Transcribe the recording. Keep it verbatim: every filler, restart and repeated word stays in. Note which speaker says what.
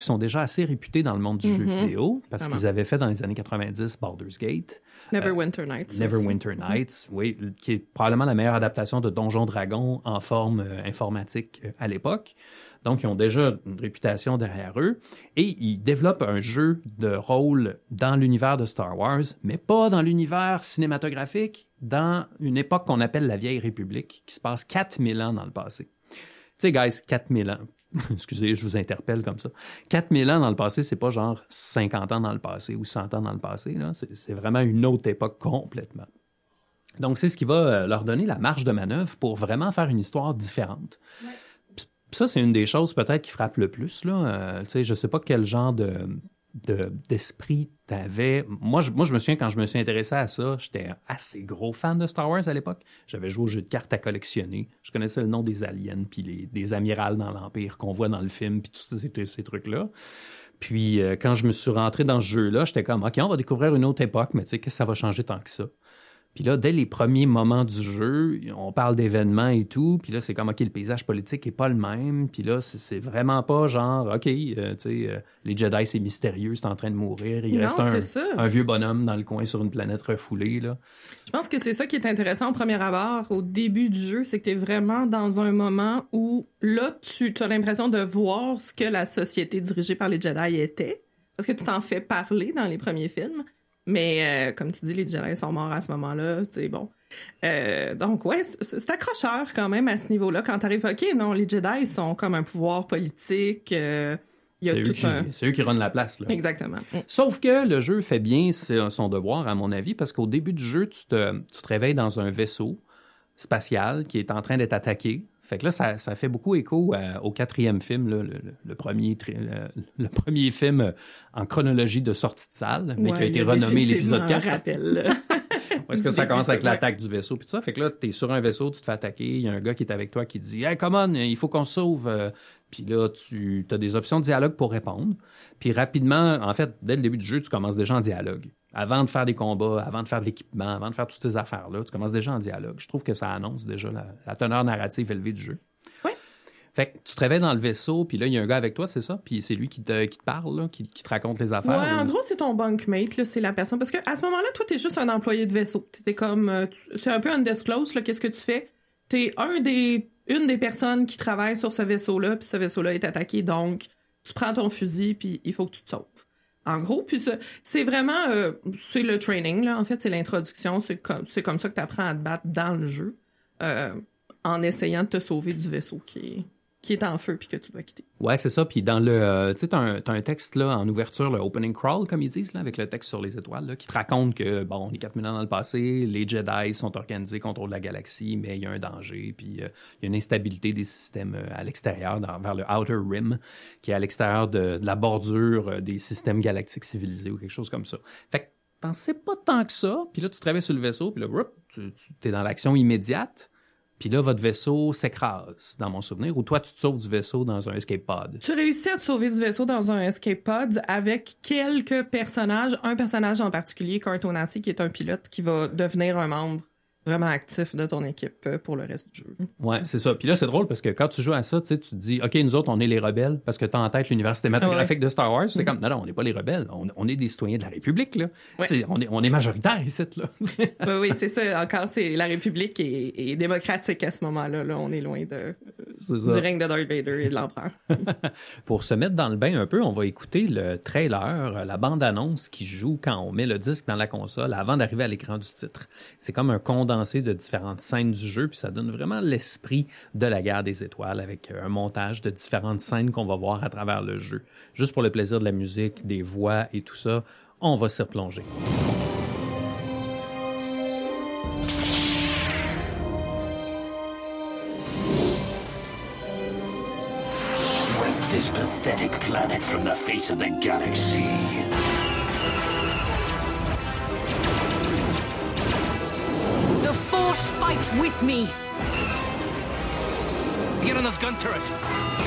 Speaker 1: qui sont déjà assez réputés dans le monde du
Speaker 2: mm-hmm.
Speaker 1: jeu vidéo, parce
Speaker 2: Vraiment.
Speaker 1: qu'ils avaient fait dans les années quatre-vingt-dix Baldur's Gate.
Speaker 2: Neverwinter Nights.
Speaker 1: Euh,
Speaker 2: aussi.
Speaker 1: Neverwinter Nights, mm-hmm. oui, qui est probablement la meilleure adaptation de Donjon Dragon en forme euh, informatique euh, à l'époque. Donc, ils ont déjà une réputation derrière eux. Et ils développent un jeu de rôle dans l'univers de Star Wars, mais pas dans l'univers cinématographique, dans une époque qu'on appelle la Vieille République, qui se passe quatre mille ans dans le passé. Tu sais, guys, quatre mille ans. Excusez, je vous interpelle comme ça. quatre mille ans dans le passé, c'est pas genre cinquante ans dans le passé ou cent ans dans le passé. Là. C'est, c'est vraiment une autre époque complètement. Donc, c'est ce qui va leur donner la marge de manœuvre pour vraiment faire une histoire différente. Ouais. Ça, c'est une des choses peut-être qui frappe le plus. Là. Euh, tu sais, je sais pas quel genre de, de, d'esprit t'avais. Moi je, moi, je me souviens, quand je me suis intéressé à ça, j'étais assez gros fan de Star Wars à l'époque. J'avais joué aux jeux de cartes à collectionner. Je connaissais le nom des aliens, puis les, des amirals dans l'Empire qu'on voit dans le film, puis tous ces, ces trucs-là. Puis, euh, quand je me suis rentré dans ce jeu-là, j'étais comme, OK, on va découvrir une autre époque, mais tu sais, qu'est-ce que ça va changer tant que ça? Puis là, dès les premiers moments du jeu, on parle d'événements et tout, puis là, c'est comme, OK, le paysage politique est pas le même, puis là, c'est, c'est vraiment pas genre, OK, euh, tu sais, euh, les Jedi, c'est mystérieux, c'est en train de mourir, il
Speaker 2: non,
Speaker 1: reste un, un vieux bonhomme dans le coin sur une planète refoulée, là.
Speaker 2: Je pense que c'est ça qui est intéressant au premier abord, au début du jeu, c'est que t'es vraiment dans un moment où, là, tu as l'impression de voir ce que la société dirigée par les Jedi était, parce que tu t'en fais parler dans les premiers films. Mais euh, comme tu dis, les Jedi sont morts à ce moment-là, c'est bon. Euh, donc ouais, c'est, c'est accrocheur quand même à ce niveau-là. Quand t'arrives, OK, non, les Jedi sont comme un pouvoir politique. Euh, y a
Speaker 1: c'est,
Speaker 2: tout
Speaker 1: eux qui,
Speaker 2: un...
Speaker 1: c'est eux qui runnent la place. Là.
Speaker 2: Exactement.
Speaker 1: Sauf que le jeu fait bien son devoir, à mon avis, parce qu'au début du jeu, tu te, tu te réveilles dans un vaisseau spatial qui est en train d'être attaqué. Fait que là, ça, ça fait beaucoup écho euh, au quatrième film, là, le, le, le, premier tri- le, le premier film en chronologie de sortie de salle, mais ouais, qui a été renommé l'épisode quatre.
Speaker 2: Rappel.
Speaker 1: Où est-ce que ça commence avec l'attaque du vaisseau, puis tout ça. Fait que là, t'es sur un vaisseau, tu te fais attaquer, il y a un gars qui est avec toi qui dit « Hey, come on, il faut qu'on se sauve! » Puis là, tu as des options de dialogue pour répondre. Puis rapidement, en fait, dès le début du jeu, tu commences déjà en dialogue. Avant de faire des combats, avant de faire de l'équipement, avant de faire toutes ces affaires-là, tu commences déjà en dialogue. Je trouve que ça annonce déjà la, la teneur narrative élevée du jeu.
Speaker 2: Oui.
Speaker 1: Fait que tu te réveilles dans le vaisseau, puis là, il y a un gars avec toi, c'est ça? Puis c'est lui qui te, qui te parle, là, qui, qui te raconte les affaires.
Speaker 2: Ouais,
Speaker 1: ou...
Speaker 2: en gros, c'est ton bunkmate, là, c'est la personne. Parce qu'à ce moment-là, toi, t'es juste un employé de vaisseau. T'es comme... Euh, tu... C'est un peu undisclosed, là, qu'est-ce que tu fais? T'es un des... une des personnes qui travaille sur ce vaisseau-là, puis ce vaisseau-là est attaqué, donc tu prends ton fusil, puis il faut que tu te sauves. En gros, puis c'est, c'est vraiment... Euh, c'est le training, là, en fait, c'est l'introduction, c'est comme, c'est comme ça que t'apprends à te battre dans le jeu, euh, en essayant de te sauver du vaisseau qui est... qui est en feu puis que tu dois quitter.
Speaker 1: Ouais, c'est ça. Puis dans le... Euh, tu sais, t'as un, t'as un texte là en ouverture, le opening crawl, comme ils disent, là, avec le texte sur les étoiles, là, qui te raconte que, bon, on est quatre mille ans dans le passé, les Jedi sont organisés contre la galaxie, mais il y a un danger, puis euh, il y a une instabilité des systèmes euh, à l'extérieur, dans, vers le Outer Rim, qui est à l'extérieur de, de la bordure euh, des systèmes galactiques civilisés ou quelque chose comme ça. Fait que t'en sais pas tant que ça, puis là, tu travailles sur le vaisseau, puis là, whoop, tu, tu t'es dans l'action immédiate. Puis là, votre vaisseau s'écrase, dans mon souvenir, ou toi, tu te sauves du vaisseau dans un escape pod.
Speaker 2: Tu réussis à te sauver du vaisseau dans un escape pod avec quelques personnages, un personnage en particulier, Cartoonassi, qui est un pilote qui va devenir un membre vraiment actif de ton équipe pour le reste du jeu.
Speaker 1: Ouais, c'est ça. Puis là, c'est drôle parce que quand tu joues à ça, tu sais, tu te dis, OK, nous autres, on est les rebelles parce que t'as en tête l'univers cinématographique ouais. de Star Wars. C'est mm-hmm. comme, non, non, on n'est pas les rebelles. On, on est des citoyens de la République, là. Ouais. C'est, on est, on est majoritaire ici, là.
Speaker 2: oui, oui, c'est ça. Encore, c'est la République est, est démocratique à ce moment-là. Là, on est loin de, du règne de Darth Vader et de l'Empereur.
Speaker 1: Pour se mettre dans le bain un peu, on va écouter le trailer, la bande-annonce qui joue quand on met le disque dans la console avant d'arriver à l'écran du titre. C'est comme un condensé de différentes scènes du jeu, puis ça donne vraiment l'esprit de la guerre des étoiles avec un montage de différentes scènes qu'on va voir à travers le jeu. Juste pour le plaisir de la musique, des voix et tout ça, on va s'y replonger.
Speaker 3: Wipe this pathetic planet from the face of the galaxy.
Speaker 4: The Force fights with me.
Speaker 5: Get on those gun turrets.